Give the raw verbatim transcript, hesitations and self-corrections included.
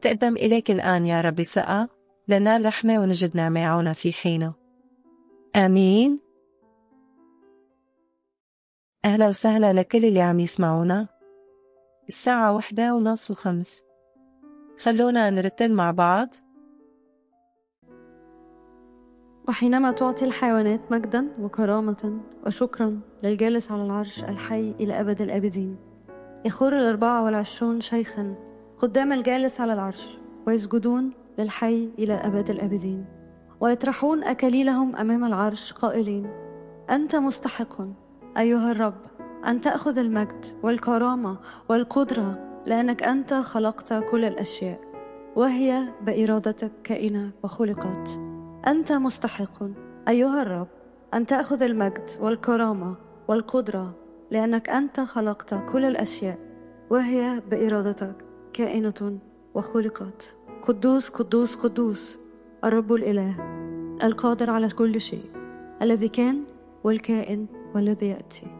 نتقدم إليك الآن يا رب سقى لنال رحمة ونجد نعمة عونا في حينه. آمين. أهلا وسهلا لكل اللي عم يسمعونا. الساعة واحدة ونص وخمس، خلونا نرتل مع بعض. وحينما تعطي الحيوانات مجدا وكرامة وشكرا للجالس على العرش الحي إلى أبد الآبدين، يخر الأربعة والعشرون شيخا قدام الجالس على العرش ويسجدون للحي إلى أبد الآبدين، ويطرحون أكاليلهم أمام العرش قائلين: أنت مستحق أيها الرب أن تأخذ المجد والكرامة والقدرة، لأنك أنت خلقت كل الأشياء وهي بإرادتك كائنة وخلقت. أنت مستحق أيها الرب أن تأخذ المجد والكرامة والقدرة، لأنك أنت خلقت كل الأشياء وهي بإرادتك كائنة وخلقت. قدوس قدوس قدوس الرب الإله القادر على كل شيء، الذي كان والكائن والذي يأتي.